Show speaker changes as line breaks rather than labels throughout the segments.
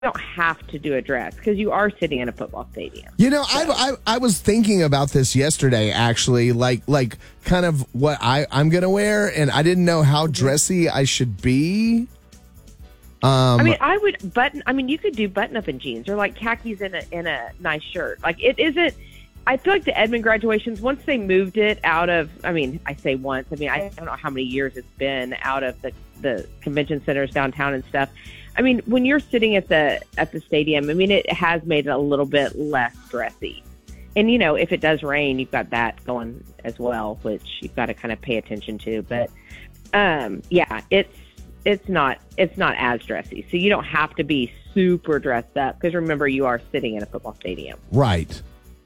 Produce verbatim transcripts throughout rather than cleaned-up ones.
don't have to do a dress because you are sitting in a football stadium.
You know,
so.
I, I I was thinking about this yesterday, actually, like like kind of what I, I'm going to wear, and I didn't know how dressy I should be. Um,
I mean, I would button. I mean, you could do button up in jeans or like khakis in a in a nice shirt. Like it isn't. I feel like the Edmond graduations, once they moved it out of. I mean, I say once. I mean, I don't know how many years it's been out of the the convention centers downtown and stuff. I mean, when you're sitting at the at the stadium, I mean, it has made it a little bit less dressy. And you know, if it does rain, you've got that going as well, which you've got to kind of pay attention to. But um, yeah, it's. It's not it's not as dressy. So you don't have to be super dressed up because remember, you are sitting in a football stadium.
Right.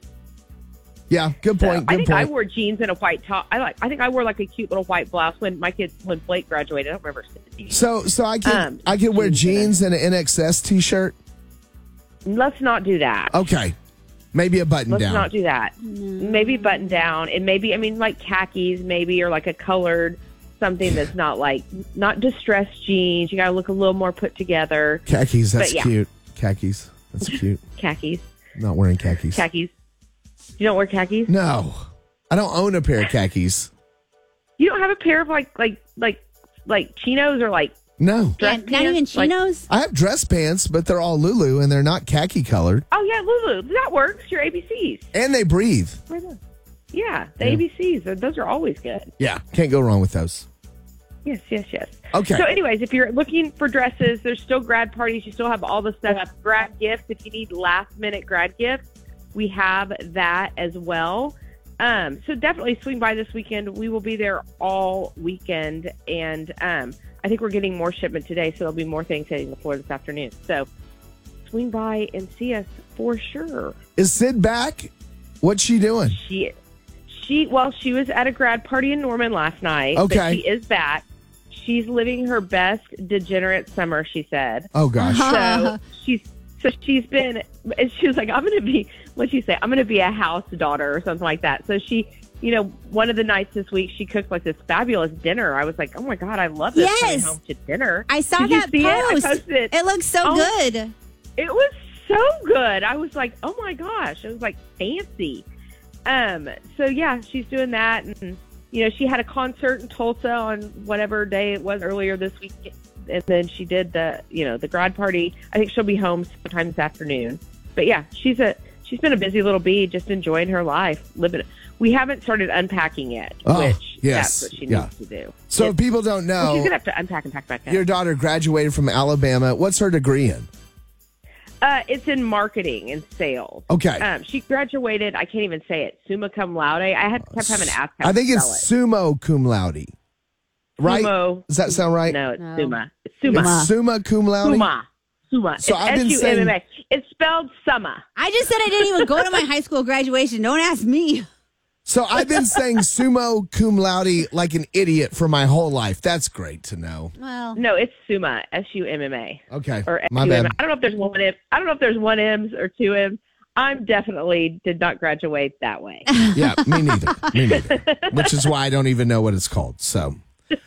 Yeah, good point.
So
good
I think
point.
I wore jeans and a white top. I like I think I wore like a cute little white blouse when my kids when Blake graduated. I don't remember sitting.
So so I can
um,
I can wear
jeans
jeans and an N X S t-shirt.
Let's not do that.
Okay. Maybe a button
Let's
down.
not do that. No. Maybe button down and maybe I mean like khakis maybe or like a colored something that's not like not distressed jeans. You got to look a little more put together.
Khakis, that's
yeah.
cute. Khakis, that's cute.
Khakis.
Not wearing khakis.
Khakis. You don't wear khakis?
No, I don't own a pair of khakis.
You don't have a pair of like like like like chinos or like
no
dress
yeah, not even chinos.
Like, I have dress pants, but they're all Lulu and they're not khaki colored.
Oh yeah, Lulu, that works. Your A B Cs.
And they breathe.
Yeah, the
yeah.
A B Cs. Those are always good.
Yeah, can't go wrong with those.
Yes, yes, yes.
Okay.
So anyways, if you're looking for dresses, there's still grad parties. You still have all the stuff. Grad gifts. If you need last minute grad gifts, we have that as well. Um, so definitely swing by this weekend. We will be there all weekend. And um, I think we're getting more shipment today. So there'll be more things hitting the floor this afternoon. So swing by and see us for sure.
Is Sid back? What's she doing?
She She, well, she was at a grad party in Norman last night.
Okay.
But she is back. She's living her best degenerate summer, she said.
Oh, gosh.
So she's, so she's been, and she was like, I'm going to be, what'd she say? I'm going to be a house daughter or something like that. So she, you know, one of the nights this week, she cooked like this fabulous dinner. I was like, oh my God, I love this
yes.
coming home to dinner.
I saw
Did
that
you see
post.
It? I posted it.
It looks so
oh,
good.
It was so good. I was like, oh my gosh. It was like fancy. Um, so yeah, she's doing that. And, you know, she had a concert in Tulsa on whatever day it was earlier this week. And then she did the, you know, the grad party. I think she'll be home sometime this afternoon. But yeah, she's a, she's been a busy little bee, just enjoying her life, living it. We haven't started unpacking yet,
oh,
which
yes.
that's what she
yeah.
needs to do.
So
it's,
if people don't know,
well, she's going to have to unpack and pack back up.
Your daughter graduated from Alabama. What's her degree in?
Uh, it's in marketing and sales.
Okay.
Um, she graduated, I can't even say it, summa cum laude. I had kept having to ask how
I think
to
it's
spell it.
summa cum laude. Right?
Sumo.
Does that sound right?
No, it's
No.
summa. It's summa.
It's summa cum laude?
Summa. Summa.
So
it's
I've been
S U M M A.
saying-
It's spelled summa.
I just said I didn't even go to my high school graduation. Don't ask me.
So I've been saying sumo cum laude like an idiot for my whole life. That's great to know.
Well,
No, it's summa. S U M M A.
Okay.
Or
My
S U M M A.
bad.
I don't know if there's one M. I don't know if there's one M's or two M's. I'm definitely did not graduate that way.
Yeah, me neither. Me neither. Which is why I don't even know what it's called. So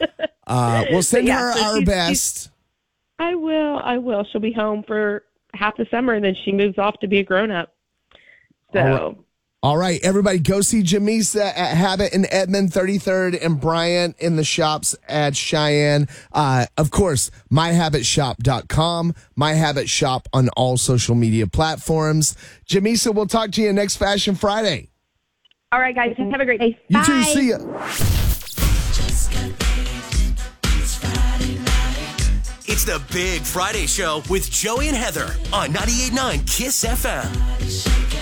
uh, we'll send
Yeah,
her
so
our
she's-
best.
I will. I will. She'll be home for half the summer, and then she moves off to be a grown up. So.
All right. All right, everybody, go see Jamisa at Habit in Edmond, thirty-third, and Bryant in the shops at Cheyenne. Uh, of course, my habit shop dot com, My Habit Shop on all social media platforms. Jamisa, we'll talk to you next Fashion Friday.
All right, guys. Have a great day.
You
Bye.
too. See ya.
It's the Big Friday Show with Joey and Heather on ninety-eight point nine KISS F M.